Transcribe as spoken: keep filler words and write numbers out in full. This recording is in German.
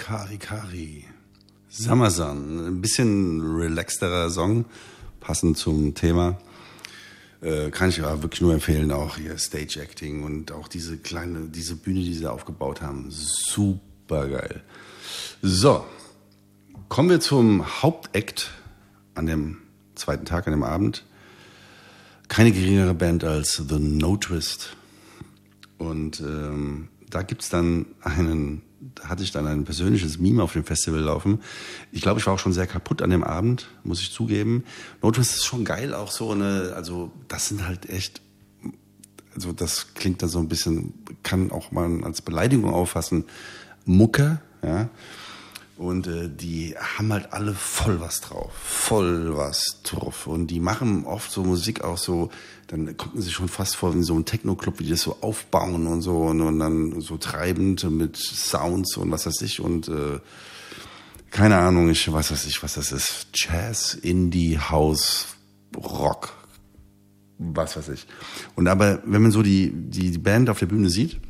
Kari Kari. Summersun, ein bisschen relaxterer Song, passend zum Thema. Äh, kann ich aber wirklich nur empfehlen, auch hier Stage Acting und auch diese kleine, diese Bühne, die sie aufgebaut haben. Super geil. So, kommen wir zum Hauptakt an dem zweiten Tag, an dem Abend. Keine geringere Band als The No Twist. Und ähm, da gibt's dann einen, da hatte ich dann ein persönliches Meme auf dem Festival laufen. Ich glaube, ich war auch schon sehr kaputt an dem Abend, muss ich zugeben. No Twist ist schon geil, auch so eine, also das sind halt echt, also das klingt dann so ein bisschen, kann auch mal als Beleidigung auffassen, Mucke, ja. Und äh, die haben halt alle voll was drauf, voll was drauf. Und die machen oft so Musik auch so, dann kommt man sich schon fast vor wie so ein Techno-Club, wie die das so aufbauen und so und, und dann so treibend mit Sounds und was weiß ich und äh, keine Ahnung, ich was weiß ich, was das ist. Jazz, Indie, House, Rock, was weiß ich. Und aber wenn man so die, die, die Band auf der Bühne sieht,